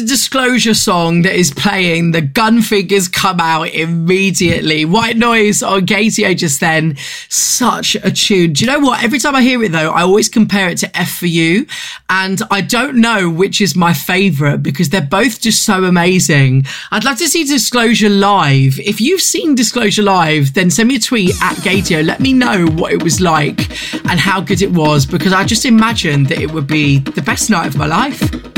Disclosure song that is playing, the gun figures come out immediately. White Noise on Gaydio just then. Such a tune. Do you know what? Every time I hear it though, I always compare it to F for You. And I don't know which is my favourite because they're both just so amazing. I'd love to see Disclosure live. If you've seen Disclosure live, then send me a tweet at Gaydio. Let me know what it was like and how good it was, because I just imagined that it would be the best night of my life.